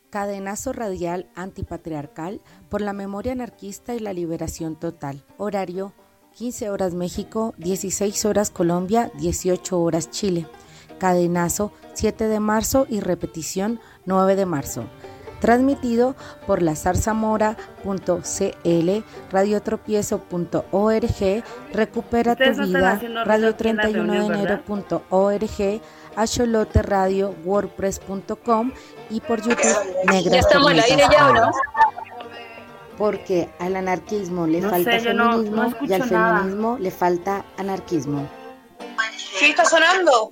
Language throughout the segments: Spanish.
Cadenazo radial antipatriarcal por la memoria anarquista y la liberación total. Horario 15 horas México, 16 horas Colombia, 18 horas Chile. Cadenazo 7 de marzo y repetición 9 de marzo. Transmitido por lazarzamora.cl, radiotropiezo.org, Recupera tu vida, radio31denero.org, Axolote Radio, wordpress.com y por YouTube Negras. ¿Ya estamos al aire ya o no? Porque al anarquismo le falta feminismo y al feminismo le falta anarquismo. ¿Sí está sonando?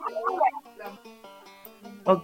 Ok.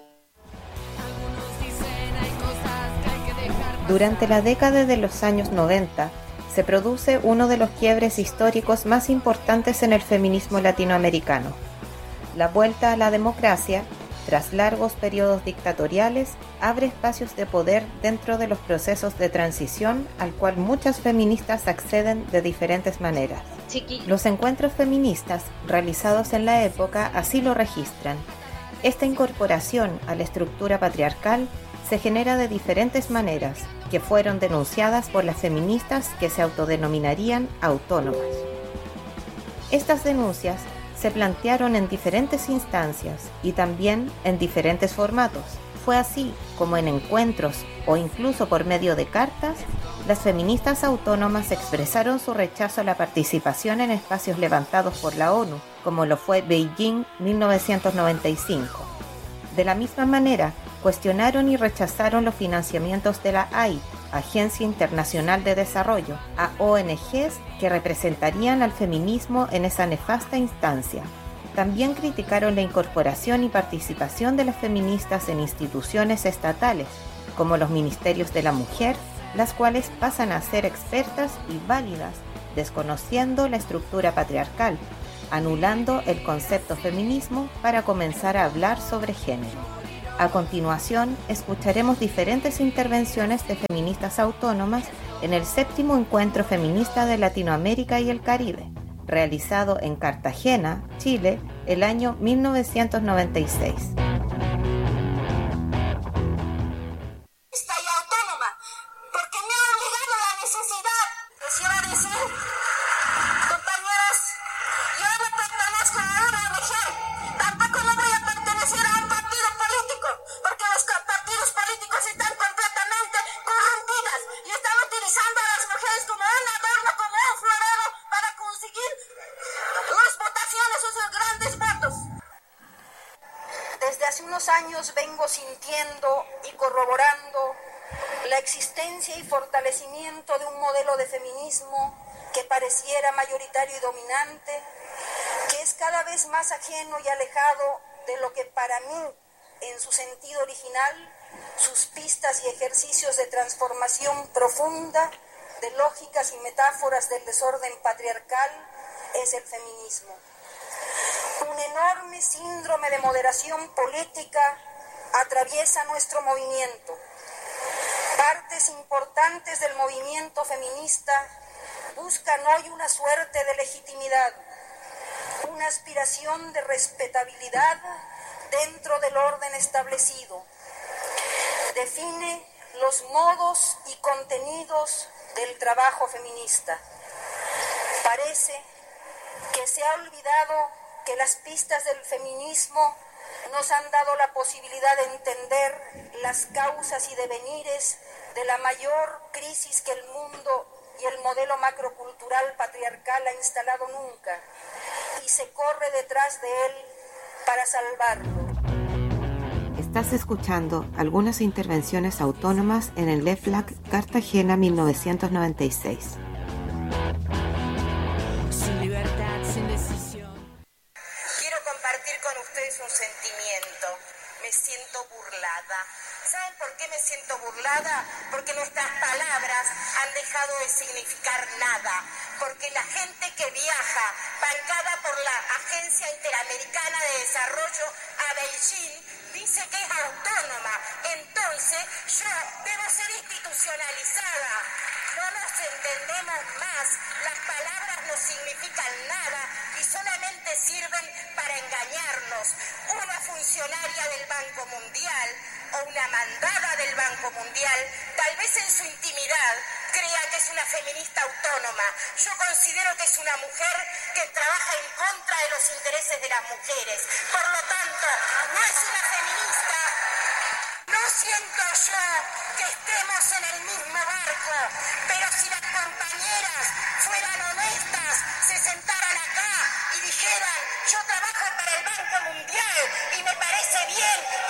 Durante la década de los años 90, se produce uno de los quiebres históricos más importantes en el feminismo latinoamericano. La vuelta a la democracia, tras largos periodos dictatoriales, abre espacios de poder dentro de los procesos de transición al cual muchas feministas acceden de diferentes maneras. Los encuentros feministas realizados en la época así lo registran. Esta incorporación a la estructura patriarcal se genera de diferentes maneras, que fueron denunciadas por las feministas que se autodenominarían autónomas. Estas denuncias se plantearon en diferentes instancias y también en diferentes formatos. Fue así como en encuentros o incluso por medio de cartas, las feministas autónomas expresaron su rechazo a la participación en espacios levantados por la ONU, como lo fue Beijing 1995. De la misma manera, cuestionaron y rechazaron los financiamientos de la AI, Agencia Internacional de Desarrollo, a ONGs que representarían al feminismo en esa nefasta instancia. También criticaron la incorporación y participación de las feministas en instituciones estatales, como los ministerios de la mujer, las cuales pasan a ser expertas y válidas, desconociendo la estructura patriarcal, anulando el concepto feminismo para comenzar a hablar sobre género. A continuación, escucharemos diferentes intervenciones de feministas autónomas en el 7º Encuentro Feminista de Latinoamérica y el Caribe, realizado en Cartagena, Chile, el año 1996. Estoy autónoma porque me ha obligado la necesidad. Les iba a decir, compañeras, yo no pertenezco a una ONG, tampoco no voy a pertenecer a un partido político, porque los partidos políticos están completamente corrompidos y están utilizando a las mujeres como un adorno, como un florero para conseguir las votaciones o sus grandes votos. Desde hace unos años vengo sintiendo y corroborando la existencia y fortalecimiento de un modelo de feminismo que pareciera mayoritario y dominante, que es cada vez más ajeno y alejado de lo que para mí, en su sentido original, sus pistas y ejercicios de transformación profunda, de lógicas y metáforas del desorden patriarcal, es el feminismo. Un enorme síndrome de moderación política atraviesa nuestro movimiento. Partes importantes del movimiento feminista buscan hoy una suerte de legitimidad, una aspiración de respetabilidad dentro del orden establecido. Define los modos y contenidos del trabajo feminista. Parece que se ha olvidado que las pistas del feminismo nos han dado la posibilidad de entender las causas y devenires de la mayor crisis que el mundo y el modelo macrocultural patriarcal ha instalado nunca, y se corre detrás de él para salvarlo. Estás escuchando algunas intervenciones autónomas en el LEFLAC Cartagena 1996. Sin libertad, sin decisión. Quiero compartir con ustedes un sentimiento. Me siento burlada. ¿Saben por qué me siento burlada? Porque nuestras palabras han dejado de significar nada. Porque la gente que viaja, bancada por la Agencia Interamericana de Desarrollo a Beijing, dice que es autónoma. Entonces yo debo ser institucionalizada. No nos entendemos más. Las palabras no significan nada y solamente sirven para engañarnos. Una funcionaria del Banco Mundial o o una mandada del Banco Mundial, tal vez en su intimidad crea que es una feminista autónoma. Yo considero que es una mujer que trabaja en contra de los intereses de las mujeres. Por lo tanto, no es una feminista. No siento yo que estemos en el mismo barco, pero si las compañeras fueran honestas, se sentaran acá y dijeran: yo trabajo para el Banco Mundial y me parece bien